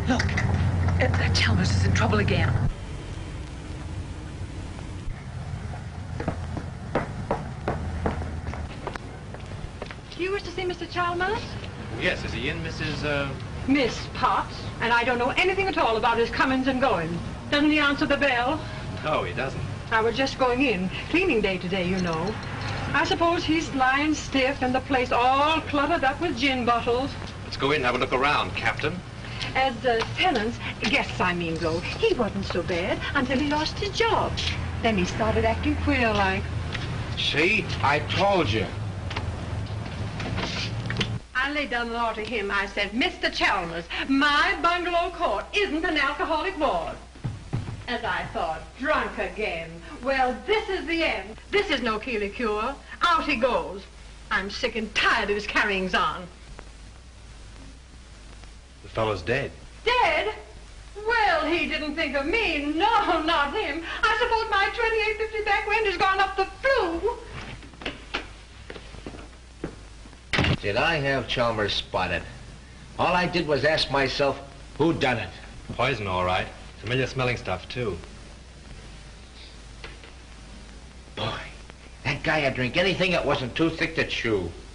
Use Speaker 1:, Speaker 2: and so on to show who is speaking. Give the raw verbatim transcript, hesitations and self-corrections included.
Speaker 1: Look, uh, Chalmers is in trouble again.
Speaker 2: Do you wish to see Mister Chalmers?
Speaker 3: Yes, is he in, Missus Uh...
Speaker 2: Miss Potts, and I don't know anything at all about his comings and goings. Doesn't he answer the bell?
Speaker 3: No, he doesn't.
Speaker 2: I was just going in. Cleaning day today, you know. I suppose he's lying stiff and the place all cluttered up with gin bottles.
Speaker 3: Let's go in and have a look around, Captain.
Speaker 2: As uh, tenants, guests I mean, though, he wasn't so bad until he lost his job. Then he started acting queer like.
Speaker 4: See? I told you.
Speaker 2: I laid down the law to him. I said, Mister Chalmers, my bungalow court isn't an alcoholic ward. As I thought, drunk again. Well, this is the end. This is no Keeley cure. Out he goes. I'm sick and tired of his carryings on.
Speaker 3: The fellow's dead.
Speaker 2: Dead? Well, he didn't think of me. No, not him. I suppose my twenty-eight fifty back wind has gone up the flue.
Speaker 4: Did I have Chalmers spotted? All I did was ask myself, who done it?
Speaker 3: Poison, all right. Familiar smelling stuff, too.
Speaker 4: Boy, that guy would drink anything that wasn't too thick to chew.